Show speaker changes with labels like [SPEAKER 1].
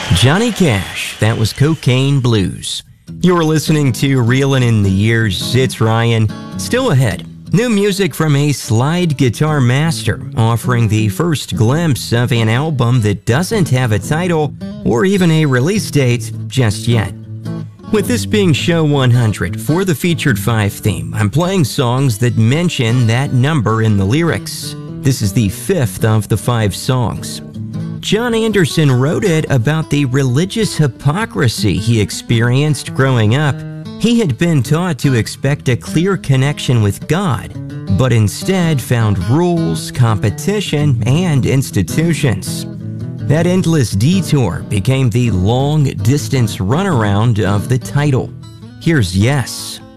[SPEAKER 1] Johnny Cash, that was Cocaine Blues. You're listening to Reelin' in the Years. It's Ryan. Still ahead, new music from a slide guitar master, offering the first glimpse of an album that doesn't have a title or even a release date just yet. With this being show 100, for the Featured 5 theme, I'm playing songs that mention that number in the lyrics. This is the 5th of the 5 songs. John Anderson wrote it about the religious hypocrisy he experienced growing up. He had been taught to expect a clear connection with God, but instead found rules, competition, and institutions. That endless detour became the long-distance runaround of the title. Here's Yes.